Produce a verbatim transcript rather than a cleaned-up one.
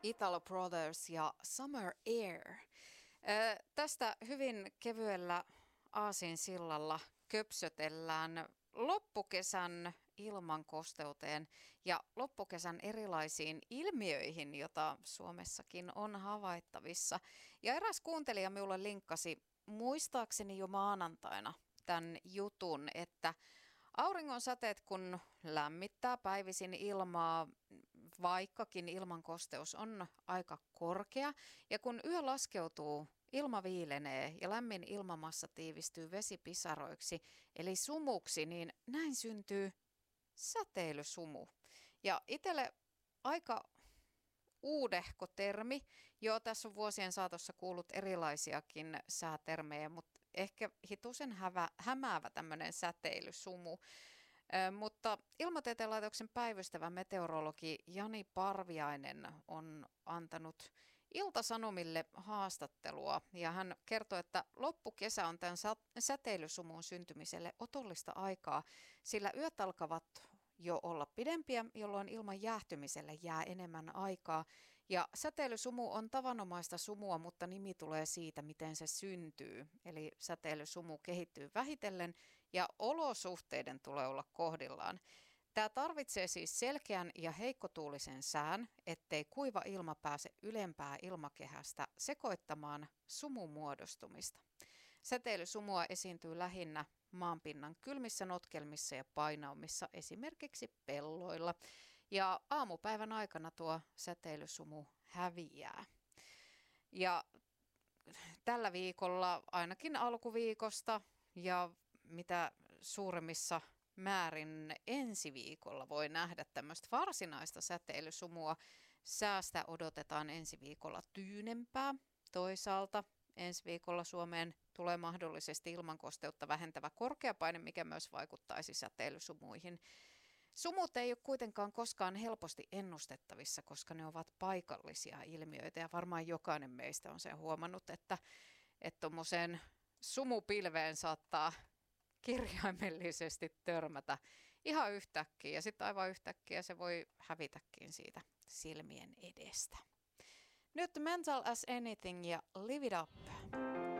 Italo Brothers ja Summer Air. Ö, tästä hyvin kevyellä aasinsillalla köpsötellään loppukesän ilmankosteuteen ja loppukesän erilaisiin ilmiöihin, joita Suomessakin on havaittavissa. Ja eräs kuuntelija minulle linkkasi muistaakseni jo maanantaina tämän jutun, että auringon säteet kun lämmittää päivisin ilmaa, vaikkakin ilmankosteus on aika korkea, ja kun yö laskeutuu, ilma viilenee ja lämmin ilmamassa tiivistyy vesipisaroiksi, eli sumuksi, niin näin syntyy säteilysumu. Ja itselle aika uudehko termi. Joo, tässä on vuosien saatossa kuullut erilaisiakin säätermejä, mutta ehkä hitusen hävä, hämäävä tämmöinen säteilysumu. Ö, mutta Ilmatieteen laitoksen päivystävä meteorologi Jani Parviainen on antanut Ilta-Sanomille haastattelua ja hän kertoo, että loppukesä on tämän säteilysumun syntymiselle otollista aikaa, sillä yöt alkavat jo olla pidempiä, jolloin ilman jäähtymiselle jää enemmän aikaa. Ja säteilysumu on tavanomaista sumua, mutta nimi tulee siitä, miten se syntyy. Eli säteilysumu kehittyy vähitellen ja olosuhteiden tulee olla kohdillaan. Tämä tarvitsee siis selkeän ja heikkotuulisen sään, ettei kuiva ilma pääse ylempää ilmakehästä sekoittamaan sumun muodostumista. Säteilysumua esiintyy lähinnä maanpinnan kylmissä notkelmissa ja painaumissa, esimerkiksi pelloilla. Ja aamupäivän aikana tuo säteilysumu häviää. Ja tällä viikolla, ainakin alkuviikosta ja mitä suuremmissa määrin ensi viikolla voi nähdä tämmöistä varsinaista säteilysumua. Säästä odotetaan ensi viikolla tyynempää. Toisaalta ensi viikolla Suomeen tulee mahdollisesti ilmankosteutta vähentävä korkeapaine, mikä myös vaikuttaisi säteilysumuihin. Sumut ei ole kuitenkaan koskaan helposti ennustettavissa, koska ne ovat paikallisia ilmiöitä ja varmaan jokainen meistä on sen huomannut, että tuommoiseen sumupilveen saattaa kirjaimellisesti törmätä ihan yhtäkkiä ja sitten aivan yhtäkkiä se voi hävitäkin siitä silmien edestä. Nyt Mental as Anything ja Live It Up.